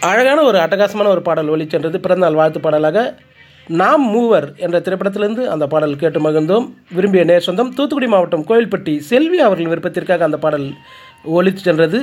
அழகான ஒரு அட்டகாசமான ஒரு பாடல் ஒலிச்சென்றது. பிறந்தநாள் வாழ்த்து பாடலாக நாம் மூவர் என்ற திரைப்படத்திலிருந்து அந்த பாடல் கேட்டு மகிழ்ந்தோம். விரும்பிய நேர் சொந்தம் தூத்துக்குடி மாவட்டம் கோயில்பட்டி செல்வி அவர்களின் விருப்பத்திற்காக அந்த பாடல் ஒலித்து சென்றது.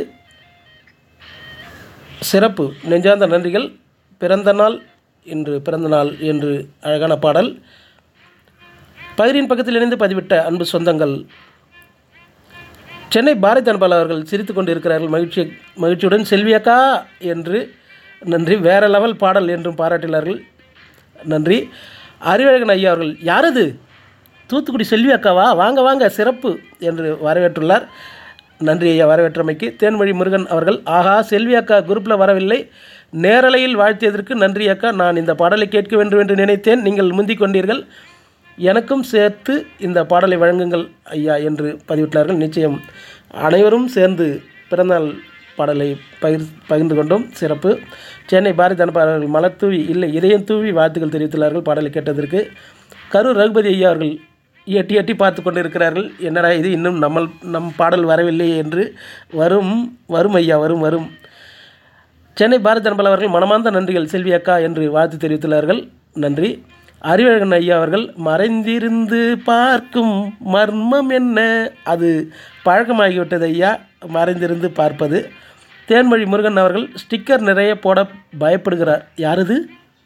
சிறப்பு, நெஞ்சார்ந்த நன்றிகள். பிறந்தநாள் இன்று பிறந்தநாள் என்று அழகான பாடல். பகிரின் பக்கத்தில் இணைந்து பதிவிட்ட அன்பு சொந்தங்கள், சென்னை பாரதி அன்பால் அவர்கள் சிரித்து கொண்டு இருக்கிறார்கள் மகிழ்ச்சியுடன். செல்வி அக்கா என்று நன்றி, வேற லெவல் பாடல் என்றும் பாராட்டினார்கள், நன்றி. அறிவழகன் ஐயா அவர்கள், யாரது தூத்துக்குடி செல்வி அக்காவா, வாங்க வாங்க சிறப்பு என்று வரவேற்றுள்ளார். நன்றி ஐயா வரவேற்றமைக்கு. தேன்மொழி முருகன் அவர்கள், ஆஹா செல்வி அக்கா குரூப்பில் வரவில்லை, நேரலையில் வாழ்த்தியதற்கு நன்றி அக்கா, நான் இந்த பாடலை கேட்க வேண்டும் என்று நினைத்தேன், நீங்கள் முந்திக் கொண்டீர்கள், எனக்கும் சேர்த்து இந்த பாடலை வழங்குங்கள் ஐயா என்று பதிவிட்டார்கள். நிச்சயம் அனைவரும் சேர்ந்து பிறந்தநாள் பாடலை பகிர்ந்து கொண்டோம், சிறப்பு. சென்னை பாரதி அனுப்பாளர்கள் மலர் தூவி இல்லை இதயம் தூவி வாழ்த்துக்கள் தெரிவித்துள்ளார்கள் பாடலை கேட்டதற்கு. கரூர் ரகுபதி ஐயா அவர்கள் எட்டி எட்டி பார்த்து கொண்டு இருக்கிறார்கள், என்னடா இது இன்னும் நம் பாடல் வரவில்லை என்று. வரும் ஐயா வரும். சென்னை பாரதி அனுப்பாளர் அவர்கள் மனமார்ந்த நன்றிகள் செல்வி அக்கா என்று வாழ்த்து தெரிவித்துள்ளார்கள், நன்றி. அறிவழகன் ஐயா அவர்கள், மறைந்திருந்து பார்க்கும் மர்மம் என்ன, அது பழக்கமாகிவிட்டது ஐயா மறைந்திருந்து பார்ப்பது. தேன்மொழி முருகன் அவர்கள், ஸ்டிக்கர் நிறைய போட பயப்படுகிறார், யாரது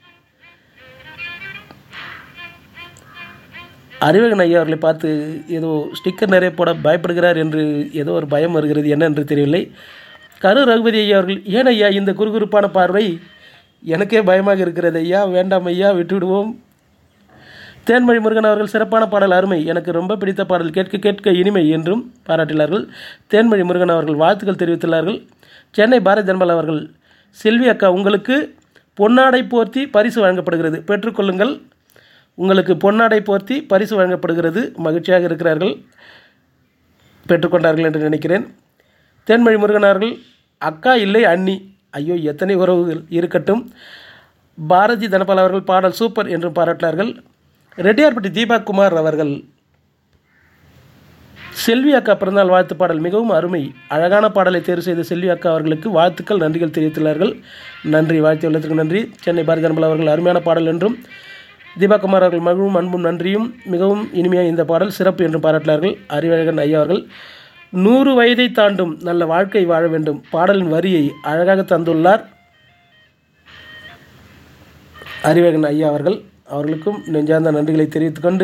அறிவழகன் ஐயா அவர்களை பார்த்து ஏதோ ஸ்டிக்கர் நிறைய போட பயப்படுகிறார் என்று ஏதோ ஒரு பயம் வருகிறது, என்ன என்று தெரியவில்லை. கரூர் ரகுபதி ஐயா அவர்கள், ஏன் ஐயா இந்த குறுகுறுப்பான பார்வை, எனக்கே பயமாக இருக்கிறது ஐயா, வேண்டாம் ஐயா விட்டுவிடுவோம். தேன்மொழி முருகன் அவர்கள், சிறப்பான பாடல் அருமை, எனக்கு ரொம்ப பிடித்த பாடல், கேட்க கேட்க இனிமை என்றும் பாராட்டினார்கள். தேன்மொழி முருகன் அவர்கள் வாழ்த்துக்கள் தெரிவித்துள்ளார்கள். சென்னை பாரதி அன்பால் அவர்கள், செல்வி அக்கா உங்களுக்கு பொன்னாடை போர்த்தி பரிசு வழங்கப்படுகிறது, பெற்றுக்கொள்ளுங்கள், உங்களுக்கு பொன்னாடை போர்த்தி பரிசு வழங்கப்படுகிறது, மகிழ்ச்சியாக இருக்கிறார்கள், பெற்றுக்கொண்டார்கள் என்று நினைக்கிறேன். தேன்மொழி முருகன் அவர்கள், அக்கா இல்லை அண்ணி, ஐயோ எத்தனை உறவுகள் இருக்கட்டும். பாரதி தனபால் அவர்கள், பாடல் சூப்பர் என்றும் பாராட்டினார்கள். ரெட்டியார்பட்டி தீபா குமார் அவர்கள், செல்வி அக்கா பிறந்தநாள் வாழ்த்து பாடல் மிகவும் அருமை, அழகான பாடலை தேர்வு செய்த செல்வி அக்கா அவர்களுக்கு வாழ்த்துக்கள் நன்றிகள் தெரிவித்துள்ளார்கள், நன்றி, வாழ்த்துள்ளதற்கு நன்றி. சென்னை பாரதி தனபால் அவர்கள், அருமையான பாடல் என்றும், தீபா குமார் அவர்கள் மகிழும் அன்பும் நன்றியும், மிகவும் இனிமையாக இந்த பாடல் சிறப்பு என்றும் பாராட்டினார்கள். அறிவழகன் ஐயா அவர்கள், 100 வயதை தாண்டும் நல்ல வாழ்க்கை வாழ வேண்டும், பாடலின் வரியை அழகாக தந்துள்ளார் அறிவழகன் ஐயா அவர்களுக்கும் நெஞ்சார்ந்த நன்றிகளை தெரிவித்துக்கொண்டு,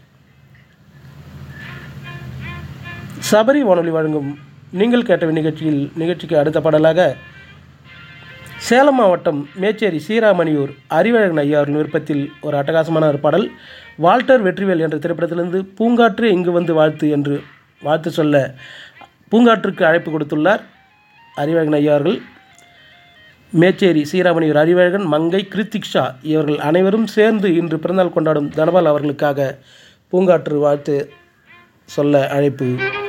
சபரி வானொலி வழங்கும் நீங்கள் கேட்ட நிகழ்ச்சிக்கு அடுத்த பாடலாக சேலம் மாவட்டம் மேச்சேரி சீராமணியூர் அறிவழகன் ஐயா அவர்கள் விருப்பத்தில் ஒரு அட்டகாசமான ஒரு பாடல், வால்டர் வெற்றிவேல் என்ற திரைப்படத்திலிருந்து பூங்காற்று இங்கு வந்து வாழ்த்து என்று வாழ்த்து சொல்ல பூங்காற்றுக்கு அழைப்பு கொடுத்துள்ளார் அறிவழகன் ஐயா அவர்கள். மேச்சேரி சீராமணியூர் அறிவழகன், மங்கை, கிருத்திக்ஷா இவர்கள் அனைவரும் சேர்ந்து இன்று பிறந்தநாள் கொண்டாடும் தனபால் அவர்களுக்காக பூங்காற்று வாழ்த்து சொல்ல அழைப்பு.